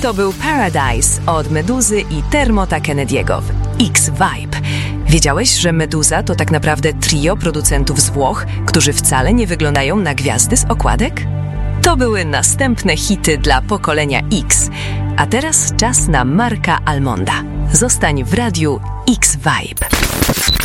to był Paradise od Meduzy i Termota Kennedy'ego w X-Vibe. Wiedziałeś, że Meduza to tak naprawdę trio producentów z Włoch, którzy wcale nie wyglądają na gwiazdy z okładek? To były następne hity dla pokolenia X. A teraz czas na Marka Almonda. Zostań w radiu X-Vibe.